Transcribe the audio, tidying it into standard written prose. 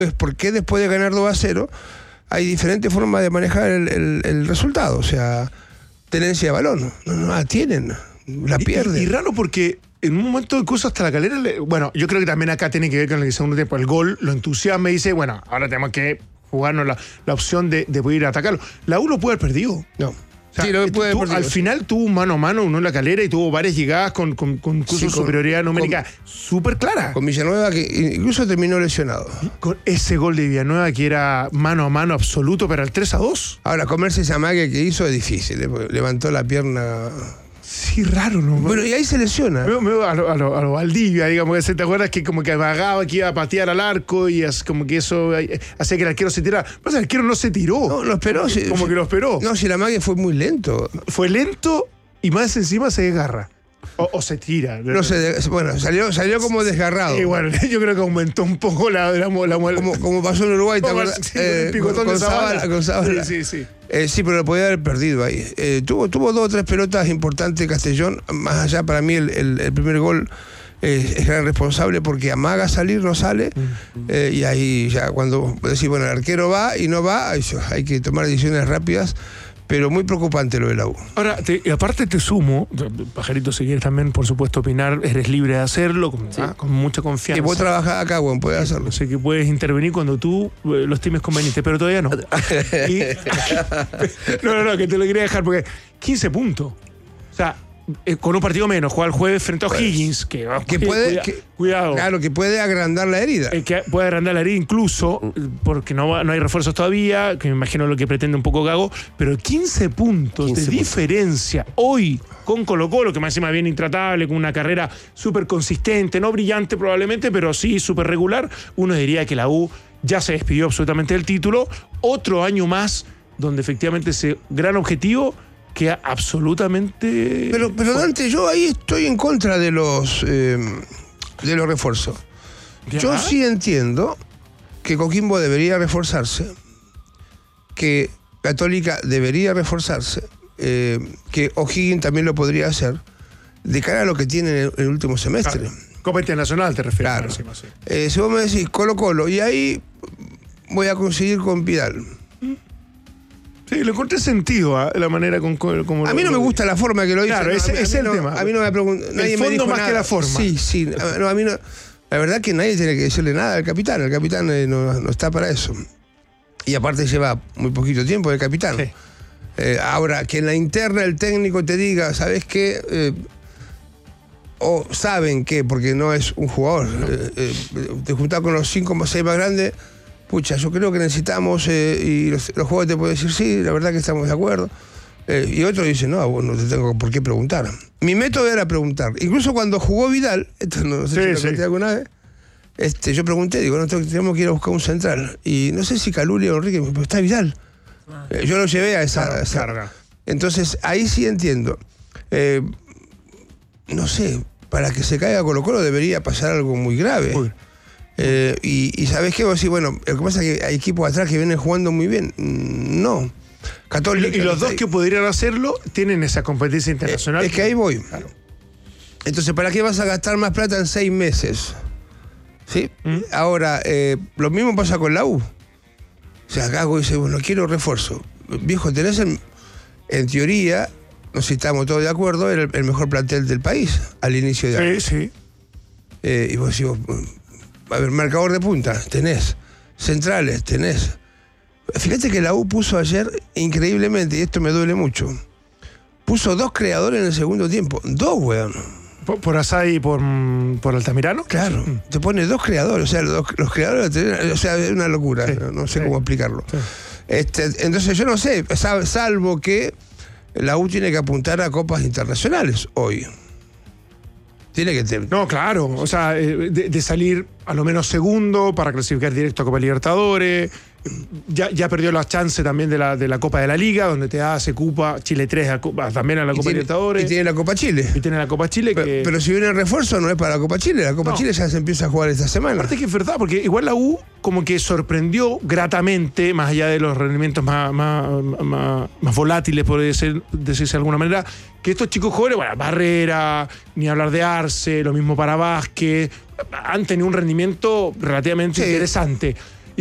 es por qué después de ganar 2-0 hay diferentes formas de manejar el resultado. O sea, tenencia de balón. No la tienen, la pierden. Y raro porque en un momento incluso hasta la Calera, bueno, yo creo que también acá tiene que ver con el segundo tiempo. El gol lo entusiasma y dice, bueno, ahora tenemos que jugarnos la opción de poder ir a atacarlo. La U lo puede haber perdido. No. O sea, Sí, lo puede haber perdido. Al final tuvo un mano a mano uno en la Calera y tuvo varias llegadas con superioridad numérica súper clara. Con Villanueva, que incluso terminó lesionado. Con ese gol de Villanueva que era mano a mano absoluto para el 3-2. Ahora, comerse ese amague que hizo es difícil. Levantó la pierna. Sí, raro, ¿no? Bueno, y ahí se lesiona. A lo Valdivia, digamos, ¿te acuerdas que como que amagaba que iba a patear al arco y como que eso hacía que el arquero se tirara? Pero el arquero no se tiró. No, lo esperó. Como que lo esperó. No, si el amague fue muy lento. Fue lento y más encima se desgarra. O se tira. No sé, bueno, salió como desgarrado. Y bueno, yo creo que aumentó un poco la como pasó en Uruguay, ¿te acuerdas? Sí, el picotón de Zavala. Con Zavala. Sí. Sí, pero lo podía haber perdido ahí. Tuvo 2 o 3 pelotas importantes Castellón. Más allá, para mí, el primer gol es gran responsable porque amaga salir, no sale. Y ahí ya cuando decís, bueno, el arquero va y no va, hay que tomar decisiones rápidas. Pero muy preocupante lo de la U. Ahora, aparte te sumo, Pajarito, si quieres también, por supuesto, opinar, eres libre de hacerlo, con mucha confianza. Y vos trabajás acá, bueno, puedes hacerlo. Sé que puedes intervenir cuando tú lo estimes conveniente, pero todavía no. No, que te lo quería dejar, porque 15 puntos. O sea, con un partido menos, juega el jueves frente a O'Higgins, que puede, cuidado. Claro, que puede agrandar la herida. Que puede agrandar la herida incluso, porque no hay refuerzos todavía, que me imagino lo que pretende un poco Gago, pero 15 puntos de diferencia hoy con Colo-Colo, que más encima viene intratable, con una carrera súper consistente, no brillante probablemente, pero sí súper regular. Uno diría que la U ya se despidió absolutamente del título. Otro año más donde efectivamente ese gran objetivo queda absolutamente... Pero Dante, yo ahí estoy en contra de los refuerzos. ¿Ya? Yo sí entiendo que Coquimbo debería reforzarse, que Católica debería reforzarse, que O'Higgins también lo podría hacer, de cara a lo que tiene en el último semestre. Claro. Copa Internacional te refieres. Claro. Encima, sí. Si vos me decís Colo-Colo, y ahí voy a conseguir con Pidal. Sí, le encontré sentido a la manera como a mí no me gusta la forma que lo dice. Claro, ese es el tema. A mí no me preguntó. El fondo más que la forma. Sí. No, a mí no. La verdad que nadie tiene que decirle nada al capitán. El capitán no está para eso. Y aparte lleva muy poquito tiempo el capitán. Sí. Ahora, que en la interna el técnico te diga, ¿sabes qué? O saben que, porque no es un jugador, te juntás con los 5 o 6 más grandes. Pucha, yo creo que necesitamos, y los jugadores te pueden decir, sí, la verdad que estamos de acuerdo. Y otros dicen, no, vos no te tengo por qué preguntar. Mi método era preguntar. Incluso cuando jugó Vidal, esto no sé si lo conté alguna vez, yo pregunté, digo, no, tenemos que ir a buscar un central. Y no sé si Caluli o Enrique, pero está Vidal. Yo lo llevé a esa carga. Entonces, ahí sí entiendo. No sé, para que se caiga Colo-Colo debería pasar algo muy grave. Uy. Y ¿sabés qué? Vos decís, bueno, lo que pasa es que hay equipos atrás que vienen jugando muy bien. No. Católica. Y los dos que podrían hacerlo tienen esa competencia internacional. Es que ahí voy. Claro. Entonces, ¿para qué vas a gastar más plata en 6 meses? ¿Sí? Ahora, lo mismo pasa con la U. O sea, Gago dice, bueno, quiero refuerzo. Viejo, tenés en teoría, no sé si estamos todos de acuerdo, era el mejor plantel del país al inicio de año. Sí. Y vos decís, a ver, marcador de punta, tenés. Centrales, tenés. Fíjate que la U puso ayer, increíblemente, y esto me duele mucho, puso 2 creadores en el segundo tiempo. 2, weón. ¿Por Asai y por Altamirano? Claro. Te pone 2 creadores. O sea, los creadores, o sea, es una locura. Sí, no sé cómo explicarlo. Sí. Entonces, yo no sé, salvo que la U tiene que apuntar a copas internacionales hoy. Tiene que tener. No, claro. O sea, de salir a lo menos segundo para clasificar directo a Copa Libertadores. Ya perdió la chance también de la Copa de la Liga, donde te se cupa Chile 3 también a la Copa Libertadores. Y tiene la Copa Chile. Pero si viene el refuerzo, no es para la Copa Chile. La Copa Chile ya se empieza a jugar esta semana. Aparte que es verdad, porque igual la U como que sorprendió gratamente, más allá de los rendimientos más volátiles, por decirse de alguna manera, que estos chicos jóvenes, bueno, Barrera, ni hablar de Arce, lo mismo para Vázquez, han tenido un rendimiento relativamente interesante.